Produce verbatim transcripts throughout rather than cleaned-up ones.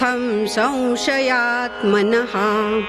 हम संशयात्मनः।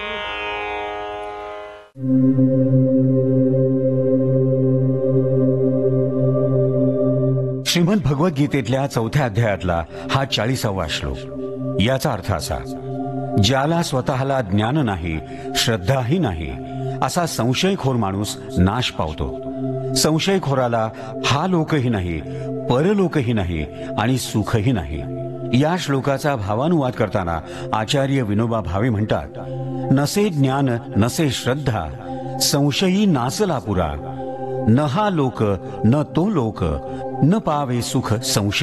श्रीमद भगवद्गीतेतल्या चौथ्या अध्यायातला हा चाळीसावा श्लोक। याचा अर्थ असा, ज्याला स्वतःला ज्ञान नाही, श्रद्धाही नाही, असा संशयखोर माणूस नाश पावतो। संशयखोराला हा लोकही नाही, परलोकही नाही आणि सुखही नाही। या श्लोकाचा भावानुवाद करताना आचार्य विनोबा भावे म्हणतात, नसे ज्ञान नसे श्रद्धा, संशयी नासला पुरा, न हा लोक न तो लोक, न पावे सुख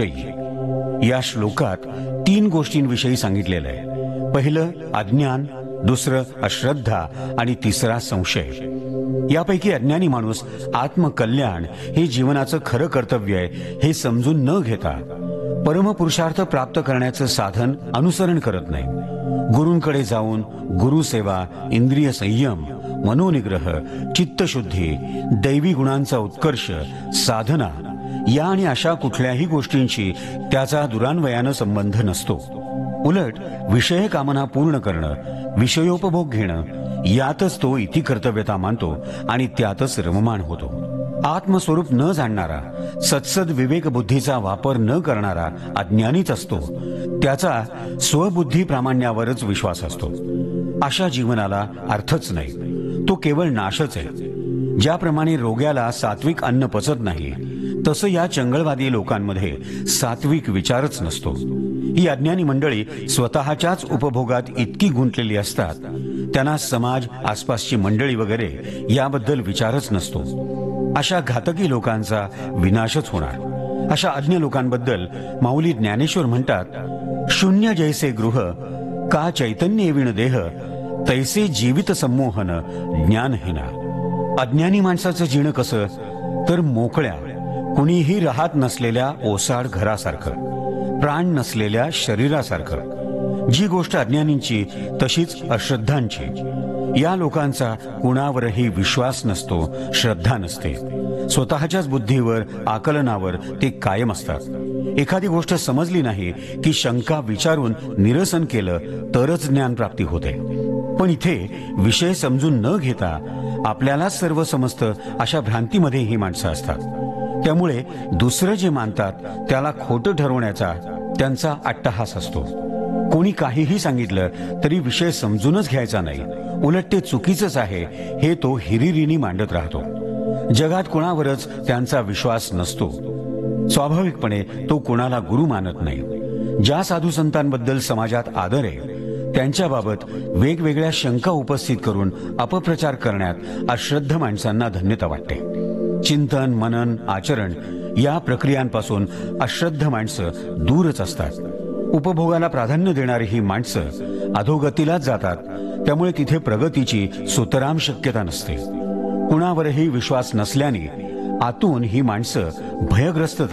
संशयी। या श्लोकात तीन गोष्टींविषयी सांगितलेलं आहे। पहिलं अज्ञान, दुसरं अश्रद्धा आणि तिसरा संशय। यापैकी अज्ञानी माणूस आत्मकल्याण हे जीवनाचं खरं कर्तव्य आहे हे समजून न घेता परमपुरुषार्थ प्राप्त करण्याचं साधन अनुसरण करत नाही। गुरूंकडे जाऊन गुरुसेवा, इंद्रिय संयम, मनोनिग्रह, चित्तशुद्धी, दैवी गुणांचा उत्कर्ष, साधना या आणि अशा कुठल्याही गोष्टींशी त्याचा दुरान्वयानं संबंध नसतो। उलट विषय कामना पूर्ण करणं, विषयोपभोग घेणं यातच तो इति कर्तव्यता मानतो आणि त्यातच रममाण होतो। आत्मस्वरूप न जाणणारा, सत्सद विवेक बुद्धीचा वापर न करणारा अज्ञानीच असतो। त्याचा स्वबुद्धी प्रामाण्यावरच विश्वास असतो। अशा जीवनाला अर्थच नाही, तो केवळ नाशच आहे। ज्याप्रमाणे रोग्याला सात्विक अन्न पचत नाही, तसं या चंगळवादी लोकांमध्ये सात्विक विचारच नसतो। ही अज्ञानी मंडळी स्वतःच्याच उपभोगात इतकी गुंतलेली असतात, त्यांना समाज, आसपासची मंडळी वगैरे याबद्दल विचारच नसतो। अशा घातकी लोकांचा विनाशच होणार। अशा अज्ञ लोकांबद्दल माऊली ज्ञानेश्वर म्हणतात, शून्य जैसे गृह का चैतन्य विण देह, तैसे जीवित संमोहन ज्ञानहीना। अज्ञानी माणसाचं जीणं कसं, तर मोकळ्या, कुणीही राहत नसलेल्या ओसाड घरासारखं, प्राण नसलेल्या शरीरासारखं। जी गोष्ट अज्ञानींची तशीच अश्रद्धांची। या लोकांचा कुणावरही विश्वास नसतो, श्रद्धा नसते। स्वतःच्याच बुद्धीवर, आकलनावर ते कायम असतात। एखादी गोष्ट समजली नाही की शंका विचारून निरसन केलं तरच ज्ञानप्राप्ती होते। पण इथे विषय समजून न घेता आपल्यालाच सर्व समजतं अशा भ्रांतीमध्ये ही माणसं असतात। त्यामुळे दुसरं जे मानतात त्याला खोटं ठरवण्याचा त्यांचा अट्टहास असतो। कोणी काहीही सांगितलं तरी विषय समजूनच घ्यायचा नाही, उलट ते चुकीचंच आहे हे तो हिरिरीने मांडत राहतो। जगात कोणावरच त्यांचा विश्वास नसतो। स्वाभाविकपणे तो कोणाला गुरु मानत नाही। ज्या साधू संतांबद्दल समाजात आदर आहे त्यांच्याबाबत वेगवेगळ्या शंका उपस्थित करून अपप्रचार करण्यात अश्रद्ध माणसांना धन्यता वाटते। चिंतन, मनन, आचरण या प्रक्रियांपासून अश्रद्ध माणसं दूरच असतात। उपभोगाला प्राधान्य देणारी ही माणसं अधोगतीलाच जातात। त्यामुळे तिथे प्रगतीची सुतराम शक्यता नसते। कुणावरही विश्वास नसल्याने आतून ही माणसं भयग्रस्त